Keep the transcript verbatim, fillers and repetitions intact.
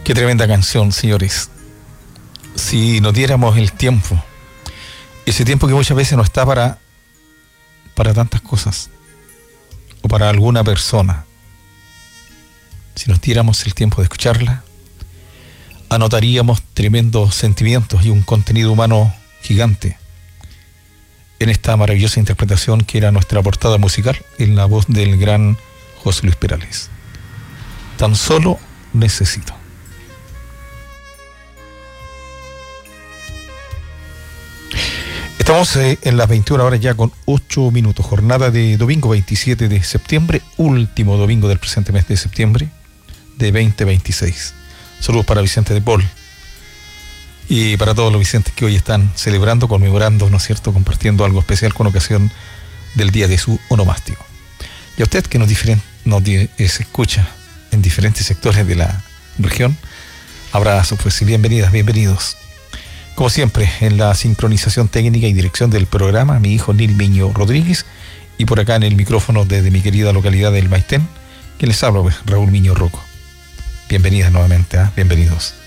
Qué tremenda canción, señores. Si nos diéramos el tiempo, ese tiempo que muchas veces no está para, para tantas cosas, o para alguna persona, si nos diéramos el tiempo de escucharla, anotaríamos tremendos sentimientos y un contenido humano gigante en esta maravillosa interpretación que era nuestra portada musical en la voz del gran José Luis Perales. Tan solo necesito. Estamos eh, en las veintiuna horas ya con ocho minutos, jornada de domingo veintisiete de septiembre, último domingo del presente mes de septiembre de veinte veintiséis. Saludos para Vicente de Paul y para todos los Vicentes que hoy están celebrando, conmemorando, ¿no es cierto?, compartiendo algo especial con ocasión del día de su onomástico. Y a usted que nos, diferen, nos di, eh, se escucha en diferentes sectores de la región, abrazos pues y bienvenidas, bienvenidos. Como siempre, en la sincronización técnica y dirección del programa, mi hijo Nil Miño Rodríguez, y por acá en el micrófono desde mi querida localidad del Maitén, quien les habla, pues, Raúl Miño Rocco. Bienvenidas nuevamente, ¿eh? Bienvenidos.